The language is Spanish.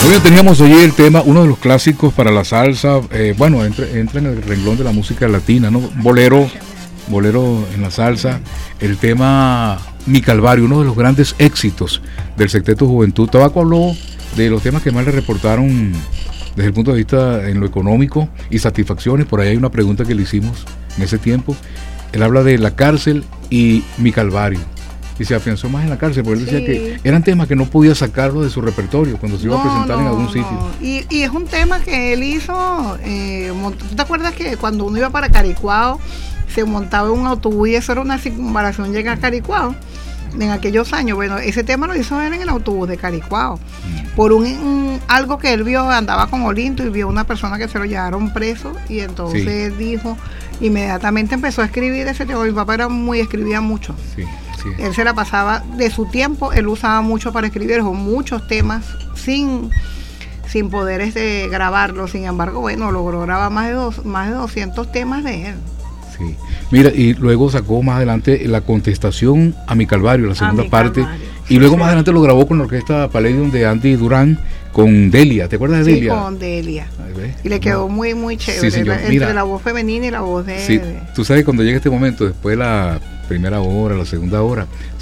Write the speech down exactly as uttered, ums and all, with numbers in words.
Bueno, teníamos hoy el tema, uno de los clásicos para la salsa, eh, bueno, entra, entra en el renglón de la música latina, ¿no? Bolero, bolero en la salsa, el tema Mi Calvario, uno de los grandes éxitos del Sexteto Juventud. Tabaco habló de los temas que más le reportaron desde el punto de vista en lo económico y satisfacciones. Por ahí hay una pregunta que le hicimos en ese tiempo. Él habla de la cárcel y Mi Calvario. Y se afianzó más en la cárcel, porque él decía sí. que eran temas que no podía sacarlo de su repertorio cuando se iba no, a presentar no, en algún no. sitio. Y, y es un tema que él hizo, eh, ¿tú te acuerdas que cuando uno iba para Caricuao se montaba en un autobús y eso era una circunvalación llegar a Caricuao? En aquellos años, bueno, ese tema lo hizo él en el autobús de Caricuao, mm. por un, un algo que él vio, andaba con Olinto y vio una persona que se lo llevaron preso y entonces sí. dijo, inmediatamente empezó a escribir ese tema. Mi papá era muy, escribía mucho. Sí. Sí. Él se la pasaba de su tiempo, él usaba mucho para escribir muchos temas sin, sin poder este, grabarlos. Sin embargo, bueno, logró grabar más de, dos, más de doscientos temas de él. Sí. Mira, y luego sacó más adelante la contestación a Mi Calvario, la segunda parte. Calvario. Y sí, luego sí. más adelante lo grabó con la orquesta Palladium de Andy Durán con Delia. ¿Te acuerdas de sí, Delia? Sí, con Delia. Y le quedó no. muy, muy chévere. Sí, la, entre Mira, la voz femenina y la voz de, sí, de... Tú sabes, cuando llega este momento, después de la primera hora, la segunda hora,